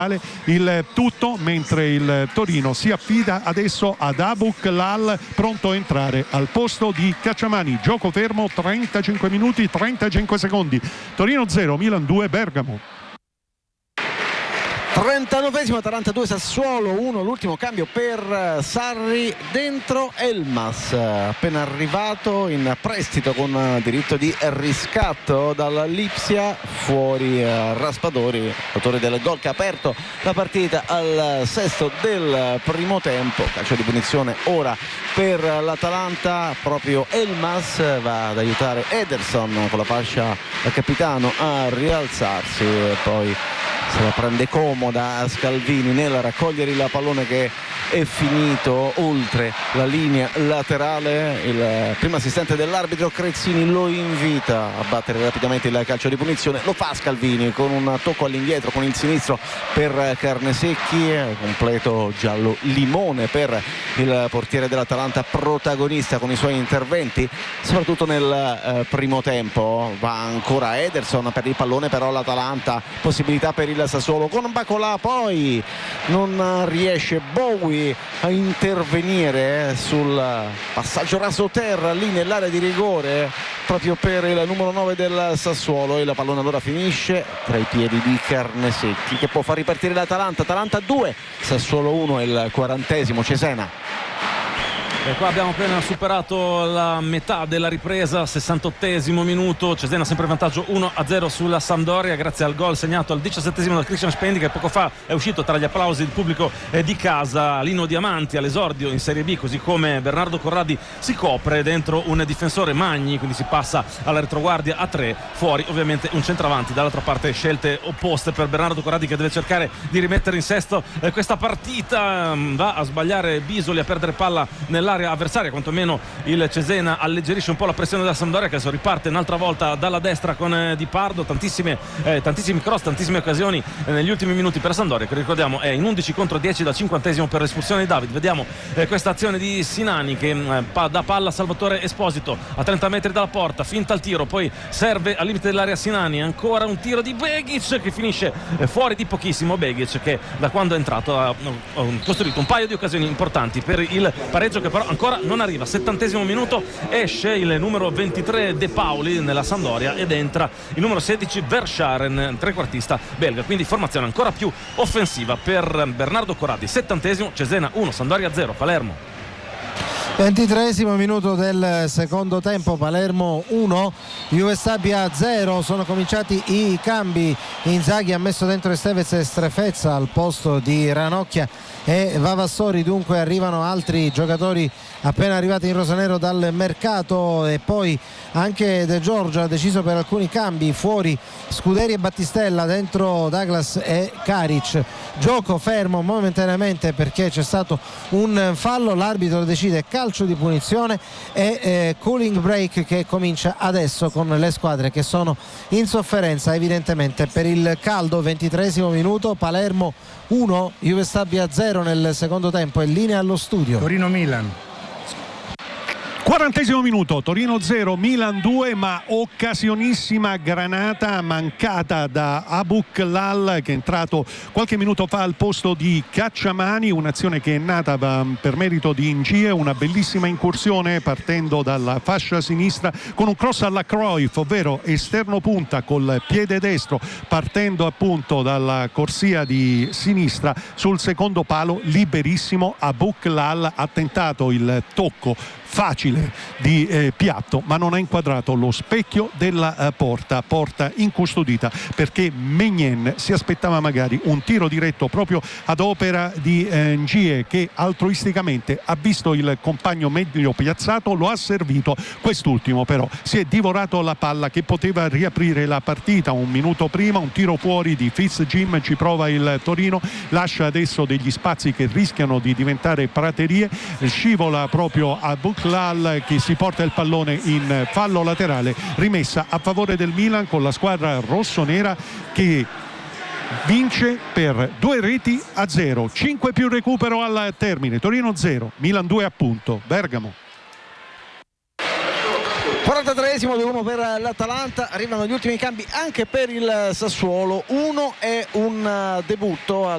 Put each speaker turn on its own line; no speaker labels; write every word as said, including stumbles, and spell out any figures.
il tutto, mentre il Torino si affida adesso ad Abuk Lal, pronto a entrare al posto di Cacciamani. Gioco fermo, trentacinque minuti trentacinque secondi. Torino zero, Milan due, Bergamo.
trentanovesimo, Atalanta due, Sassuolo uno, l'ultimo cambio per Sarri. Dentro Elmas, appena arrivato in prestito con diritto di riscatto dall'Lipsia. Fuori Raspadori, autore del gol che ha aperto la partita al sesto del primo tempo. Calcio di punizione ora per l'Atalanta. Proprio Elmas va ad aiutare Ederson con la fascia da capitano a rialzarsi, e poi se la prende comoda Scalvini nel raccogliere il pallone che è finito oltre la linea laterale. Il primo assistente dell'arbitro Crezzini lo invita a battere rapidamente il calcio di punizione. Lo fa Scalvini con un tocco all'indietro con il sinistro per Carnesecchi. Completo giallo limone per il portiere dell'Atalanta, protagonista con i suoi interventi soprattutto nel eh, primo tempo. Va ancora Ederson per il pallone, però l'Atalanta possibilità per il Sassuolo con Bacolà, poi non riesce Bowie a intervenire sul passaggio rasoterra lì nell'area di rigore proprio per il numero nove del Sassuolo, e la pallone allora finisce tra i piedi di Carnesecchi, che può far ripartire l'Atalanta. Atalanta due, Sassuolo uno, è il quarantesimo. Cesena.
E qua abbiamo appena superato la metà della ripresa, sessantottesimo minuto. Cesena sempre in vantaggio uno a zero sulla Sampdoria grazie al gol segnato al diciassettesimo da Christian Spendi, che poco fa è uscito tra gli applausi del pubblico di casa. Lino Diamanti all'esordio in Serie B, così come Bernardo Corradi si copre dentro un difensore Magni, quindi si passa alla retroguardia a tre. Fuori ovviamente un centravanti, dall'altra parte scelte opposte per Bernardo Corradi, che deve cercare di rimettere in sesto eh, questa partita. Va a sbagliare Bisoli, a perdere palla nell'area avversaria, quantomeno il Cesena alleggerisce un po' la pressione della Sampdoria, che adesso riparte un'altra volta dalla destra con eh, Di Pardo. Tantissime, eh, tantissimi cross, tantissime occasioni eh, negli ultimi minuti per Sampdoria, che ricordiamo è in undici contro dieci dal cinquantesimo per l'espulsione di David. Vediamo eh, questa azione di Sinani che eh, pa- dà palla a Salvatore Esposito a trenta metri dalla porta, finta il tiro, poi serve al limite dell'area Sinani, ancora un tiro di Begic che finisce eh, fuori di pochissimo. Begic che da quando è entrato ha, ha costruito un paio di occasioni importanti per il pareggio, che però ancora non arriva. Settantesimo minuto, esce il numero ventitré De Pauli nella Sampdoria ed entra il numero sedici Verscharen, trequartista belga, quindi formazione ancora più offensiva per Bernardo Corradi. Settantesimo, Cesena uno, Sampdoria zero, Palermo.
ventitreesimo minuto del secondo tempo, Palermo uno, Juve Stabia zero. Sono cominciati i cambi. Inzaghi ha messo dentro Estevez e Strefezza al posto di Ranocchia e Vavassori, dunque arrivano altri giocatori appena arrivati in rosanero dal mercato, e poi anche De Giorgio ha deciso per alcuni cambi. Fuori Scuderi e Battistella, dentro Douglas e Karic. Gioco fermo momentaneamente perché c'è stato un fallo, l'arbitro decide calcio di punizione e eh, cooling break che comincia adesso con le squadre che sono in sofferenza evidentemente per il caldo. Ventitreesimo minuto, Palermo uno, Juve Stabia zero nel secondo tempo. È linea allo studio.
Torino-Milan.
quarantesimo minuto, Torino zero, Milan due, ma occasionissima granata mancata da Abuk Lal, che è entrato qualche minuto fa al posto di Cacciamani. Un'azione che è nata per merito di Ngie, una bellissima incursione partendo dalla fascia sinistra con un cross alla Cruyff, ovvero esterno punta col piede destro, partendo appunto dalla corsia di sinistra sul secondo palo, liberissimo. Abuk Lal ha tentato il tocco facile di eh, piatto, ma non ha inquadrato lo specchio della eh, porta porta incustodita, perché Maignan si aspettava magari un tiro diretto proprio ad opera di eh, Ngie, che altruisticamente ha visto il compagno meglio piazzato, lo ha servito. Quest'ultimo però si è divorato la palla che poteva riaprire la partita un minuto prima. Un tiro fuori di Fitzjim, ci prova il Torino, lascia adesso degli spazi che rischiano di diventare praterie, scivola proprio a Buc Lal, che si porta il pallone in fallo laterale, rimessa a favore del Milan, con la squadra rossonera che vince per due reti a zero. cinque più recupero al termine. Torino zero, Milan due appunto. Bergamo.
quarantatreesimo, due uno per l'Atalanta. Arrivano gli ultimi cambi anche per il Sassuolo. Uno è un debutto